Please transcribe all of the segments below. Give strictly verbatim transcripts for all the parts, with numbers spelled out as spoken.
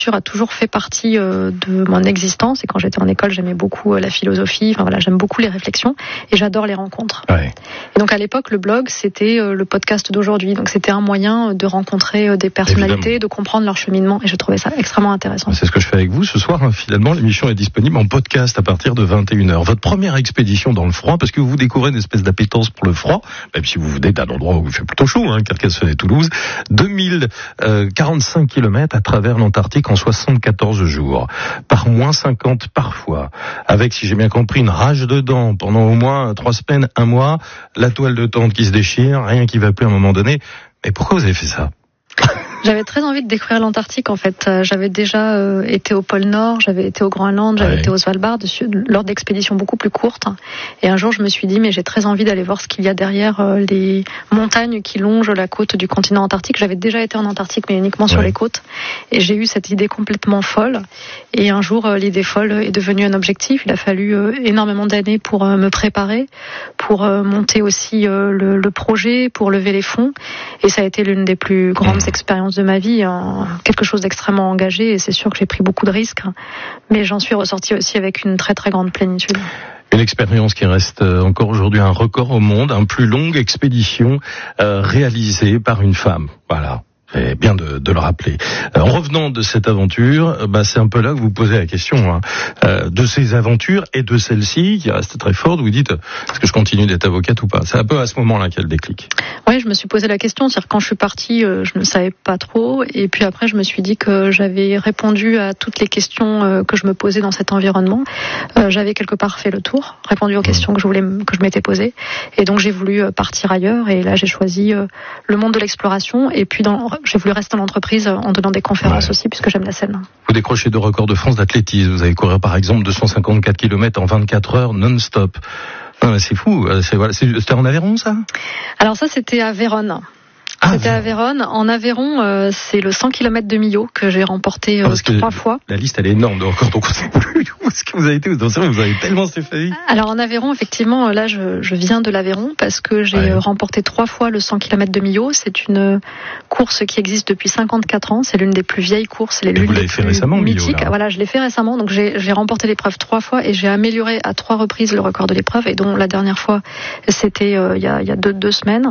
a toujours fait partie euh, de mon existence, et quand j'étais en école j'aimais beaucoup euh, la philosophie, enfin voilà, j'aime beaucoup les réflexions et j'adore les rencontres. Ouais. Et donc à l'époque le blog c'était euh, le podcast d'aujourd'hui, donc c'était un moyen de rencontrer euh, des personnalités, évidemment, de comprendre leur cheminement, et je trouvais ça extrêmement intéressant. C'est ce que je fais avec vous ce soir, hein. Finalement l'émission est disponible en podcast à partir de vingt et une heures. Votre première expédition dans le froid, parce que vous découvrez une espèce d'appétence pour le froid, même si vous venez d'un endroit où il fait plutôt chaud, hein, Carcassonne et Toulouse, deux mille quarante-cinq kilomètres à travers l'Antarctique en soixante-quatorze jours, par moins cinquante parfois, avec, si j'ai bien compris, une rage de dents pendant au moins trois semaines, un mois, la toile de tente qui se déchire, rien qui va plus à un moment donné. Mais pourquoi vous avez fait ça ? J'avais très envie de découvrir l'Antarctique en fait. J'avais déjà euh, été au pôle Nord, j'avais été au Groenland, j'avais ouais. été au Svalbard lors d'expéditions beaucoup plus courtes. Et un jour je me suis dit mais j'ai très envie d'aller voir ce qu'il y a derrière euh, les montagnes qui longent la côte du continent antarctique. J'avais déjà été en Antarctique mais uniquement sur ouais. les côtes. Et j'ai eu cette idée complètement folle. Et un jour euh, l'idée folle est devenue un objectif. Il a fallu euh, énormément d'années pour euh, me préparer, pour euh, monter aussi euh, le, le projet, pour lever les fonds. Et ça a été l'une des plus grandes mmh. expériences de ma vie, hein, quelque chose d'extrêmement engagé, et c'est sûr que j'ai pris beaucoup de risques, mais j'en suis ressortie aussi avec une très très grande plénitude. Une expérience qui reste encore aujourd'hui un record au monde, une plus longue expédition euh, réalisée par une femme. Voilà. C'est bien de, de le rappeler. Euh, en revenant de cette aventure, bah, c'est un peu là que vous posez la question, hein, euh, de ces aventures et de celle-ci qui reste très forte. Vous dites, est-ce que je continue d'être avocate ou pas ? C'est un peu à ce moment-là qu'il y a le déclic. Oui, je me suis posé la question. C'est-à-dire quand je suis partie, euh, je ne savais pas trop, et puis après je me suis dit que j'avais répondu à toutes les questions euh, que je me posais dans cet environnement. Euh, j'avais quelque part fait le tour, répondu aux questions mmh. que je voulais, que je m'étais posées, et donc j'ai voulu partir ailleurs. Et là j'ai choisi euh, le monde de l'exploration, et puis dans j'ai voulu rester dans l'entreprise en donnant des conférences ouais. aussi, puisque j'aime la scène. Vous décrochez deux records de France d'athlétisme. Vous avez couru par exemple deux cent cinquante-quatre kilomètres en vingt-quatre heures non-stop. Ah, c'est fou. C'est, voilà, c'est, c'était en Aveyron, ça ? Alors ça, c'était à Vérone. Ah, C'était à Vérone. En Aveyron, euh, c'est le cent kilomètres de Millau que j'ai remporté euh, ah, trois fois. La liste, elle est énorme de records, donc on sait plus où est-ce que vous avez été. C'est vrai, vous avez tellement fait. Alors en Aveyron, effectivement, là, je, je viens de l'Aveyron parce que j'ai ouais. remporté trois fois le cent kilomètres de Millau. C'est une course qui existe depuis cinquante-quatre ans. C'est l'une des plus vieilles courses, les l'une des plus récemment, mythiques. Millau, voilà, je l'ai fait récemment. Donc j'ai, j'ai remporté l'épreuve trois fois et j'ai amélioré à trois reprises le record de l'épreuve. Et dont la dernière fois, c'était euh, il y a, il y a deux, deux semaines.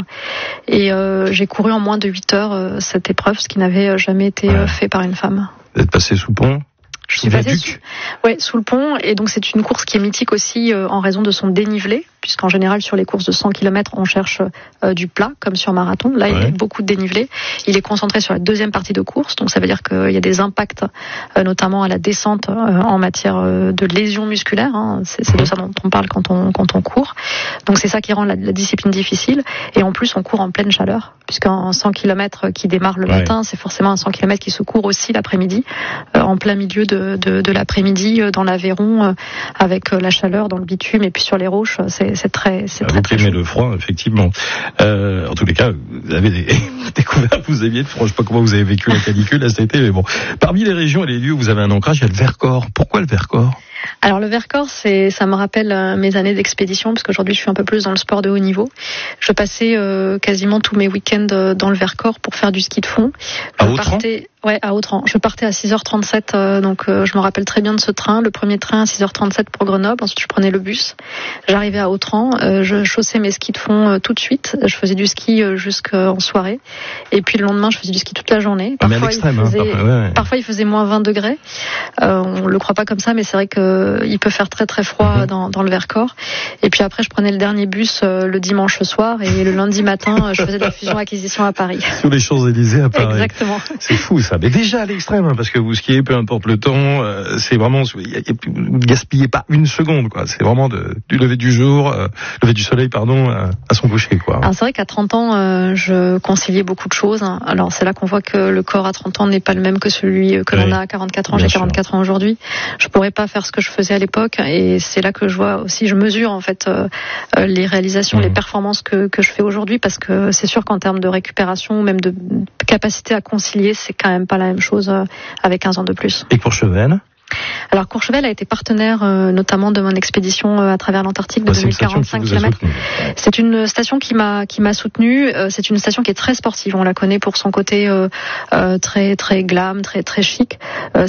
Et euh, j'ai couru en moins de huit heures euh, cette épreuve, ce qui n'avait jamais été ouais. euh, fait par une femme. Vous êtes passé sous pont ? Je suis passée sous, ouais, sous le pont, et donc c'est une course qui est mythique aussi euh, en raison de son dénivelé, puisqu'en général sur les courses de cent kilomètres on cherche euh, du plat comme sur marathon. Là ouais. il y a beaucoup de dénivelé. Il est concentré sur la deuxième partie de course, donc ça veut dire qu'il y a des impacts euh, notamment à la descente euh, en matière euh, de lésions musculaires, hein. c'est, c'est de ça dont on parle quand on, quand on court, donc c'est ça qui rend la, la discipline difficile. Et en plus on court en pleine chaleur, puisqu'un cent kilomètres qui démarre le ouais. matin, c'est forcément un cent kilomètres qui se court aussi l'après-midi, euh, en plein milieu de De, de, de l'après-midi dans l'Aveyron, euh, avec la chaleur dans le bitume et puis sur les roches, c'est, c'est très, c'est vous très, très aimez le froid, effectivement. Euh, en tous les cas, vous avez des... découvert, vous aviez, je sais pas comment vous avez vécu la canicule à cet été, mais bon. Parmi les régions et les lieux où vous avez un ancrage, il y a le Vercors. Pourquoi le Vercors ? Alors le Vercors, c'est, ça me rappelle euh, mes années d'expédition, parce qu'aujourd'hui je suis un peu plus dans le sport de haut niveau. Je passais euh, quasiment tous mes week-ends euh, dans le Vercors pour faire du ski de fond. Je à Autran ? Ouais, à Autran. Je partais à six heures trente-sept, euh, donc euh, je me rappelle très bien de ce train. Le premier train à six heures trente-sept pour Grenoble. Ensuite, je prenais le bus. J'arrivais à Autran. Euh, je chaussais mes skis de fond euh, tout de suite. Je faisais du ski euh, jusqu'en soirée. Et puis le lendemain, je faisais du ski toute la journée. Parfois, ah, mais à l'extrême, il faisait, hein, parfois, ouais, ouais. parfois, il faisait moins vingt degrés. Euh, on le croit pas comme ça, mais c'est vrai que il peut faire très très froid mm-hmm. dans, dans le Vercors. Et puis après, je prenais le dernier bus euh, le dimanche soir, et le lundi matin, je faisais de la fusion-acquisition à Paris. Sur les Champs-Élysées à Paris. Exactement. C'est fou ça. Mais déjà à l'extrême, hein, parce que vous skiez, peu importe le temps, euh, c'est vraiment, vous ne gaspillez pas une seconde, quoi. C'est vraiment de, du lever du jour, euh, lever du soleil, pardon, à, à son coucher, quoi. Alors c'est vrai qu'à trente ans, euh, je conciliais beaucoup de choses. Alors c'est là qu'on voit que le corps à trente ans n'est pas le même que celui que oui. l'on a à quarante-quatre ans. J'ai quarante-quatre ans aujourd'hui. Je pourrais pas faire ce que je faisais à l'époque, et c'est là que je vois aussi, je mesure en fait euh, les réalisations, mmh. les performances que que je fais aujourd'hui, parce que c'est sûr qu'en termes de récupération ou même de capacité à concilier, c'est quand même pas la même chose avec quinze ans de plus. Et Courchevel ? Alors Courchevel a été partenaire euh, notamment de mon expédition euh, à travers l'Antarctique de bah, deux mille quarante-cinq kilomètres. C'est une station qui m'a qui m'a soutenue. Euh, c'est une station qui est très sportive. On la connaît pour son côté euh, euh, très très glam, très très chic. Euh,